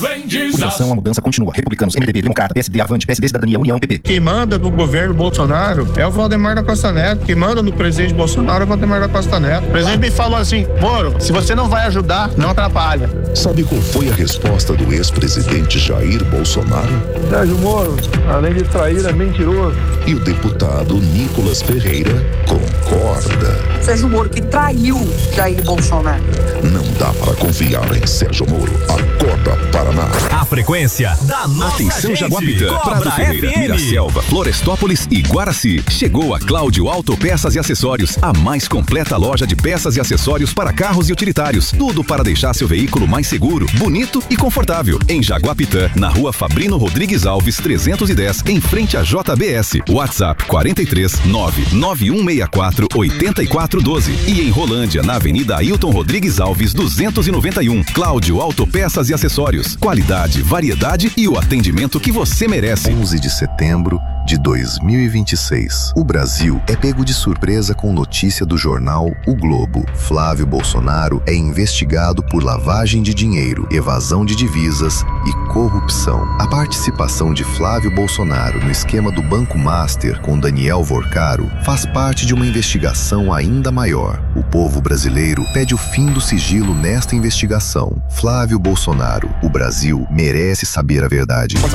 Coligação, a mudança continua. Republicanos, MDB, Democrata, PSD, Avante, PSD, Cidadania, União, PP. Quem manda no governo Bolsonaro é o Valdemar da Costa Neto. Quem manda no presidente Bolsonaro é o Valdemar da Costa Neto. O presidente me falou assim: Moro, se você não vai ajudar, não atrapalha. Sabe qual foi a resposta do ex-presidente Jair Bolsonaro? Sérgio Moro, além de trair, é mentiroso. E o deputado Nicolas Ferreira concorda. Sérgio Moro que traiu Jair Bolsonaro. Não dá para confiar em Sérgio Moro. Acorda, Paraná. A frequência da nossa Atenção, gente. Jaguapitã, Cobra Prado Ferreira, FM. Miraselva, Florestópolis e Guaraci. Chegou a Cláudio Autopeças e Acessórios, a mais completa loja de peças e acessórios para carros e utilitários. Tudo para deixar seu veículo mais seguro, bonito e confortável. Em Jaguapitã, na rua Fabrino Rodrigues Alves, 310, em frente à JBS. WhatsApp 43 99164 8412. E em Rolândia, na Avenida Ailton Rodrigues Alves, 291. Cláudio Autopeças e Acessórios. Qualidade, variedade e o atendimento que você merece. 11 de setembro de 2026. O Brasil é pego de surpresa com notícia do jornal O Globo. Flávio Bolsonaro é investigado por lavagem de dinheiro, evasão de divisas e corrupção. A participação de Flávio Bolsonaro no esquema do Banco Master com Daniel Vorcaro faz parte de uma investigação ainda maior. O povo brasileiro pede o fim do sigilo nesta investigação. Flávio Bolsonaro, o Brasil merece saber a verdade.